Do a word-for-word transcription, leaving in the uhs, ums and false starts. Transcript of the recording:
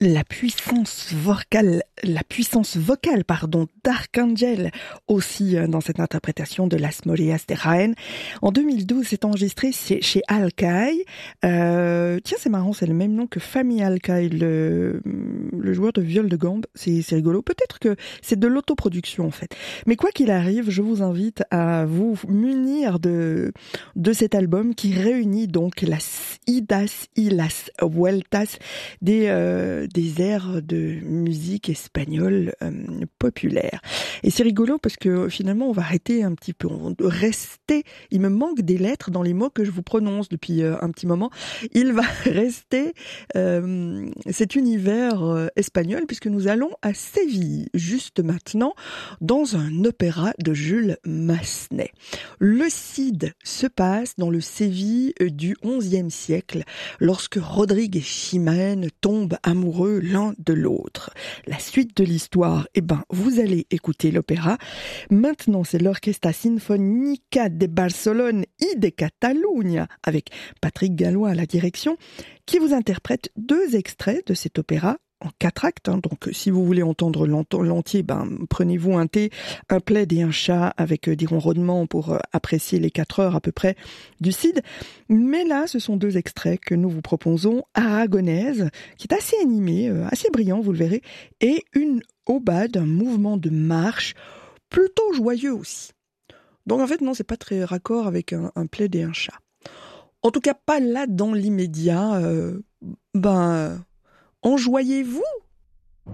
La puissance vocale, la puissance vocale, pardon, d'Arcangel aussi euh, dans cette interprétation de Las Moreas de Jaén. En deux mille douze, c'est enregistré chez, chez Alcaï. Euh, tiens, c'est marrant, c'est le même nom que Fami Alcaï, le, le joueur de viol de gambe. C'est, c'est rigolo. Peut-être que c'est de l'autoproduction en fait. Mais quoi qu'il arrive, je vous invite à vous munir de de cet album qui réunit donc las idas y las vueltas des euh, des airs de musique espagnole euh, populaire. Et c'est rigolo parce que finalement on va arrêter un petit peu, on va rester, il me manque des lettres dans les mots que je vous prononce depuis euh, un petit moment, il va rester euh, cet univers euh, espagnol puisque nous allons à Séville juste maintenant dans un opéra de Jules Massenet. Le Cid se passe dans le Séville du onzième siècle lorsque Rodrigue et Chimène tombent amoureux l'un de l'autre. La suite de l'histoire, eh ben, vous allez écouter l'opéra. Maintenant, c'est l'Orquesta Sinfónica de Barcelone y de Catalunya, avec Patrick Gallois à la direction, qui vous interprète deux extraits de cet opéra en quatre actes. Hein. Donc, si vous voulez entendre l'entier, ben, prenez-vous un thé, un plaid et un chat avec euh, des ronronnements pour euh, apprécier les quatre heures à peu près du Cid. Mais là, ce sont deux extraits que nous vous proposons. Aragonaise, qui est assez animé, euh, assez brillant, vous le verrez, et une aubade, un mouvement de marche plutôt joyeux aussi. Donc en fait, non, c'est pas très raccord avec un, un plaid et un chat. En tout cas, pas là dans l'immédiat. Euh, ben... Enjoyez-vous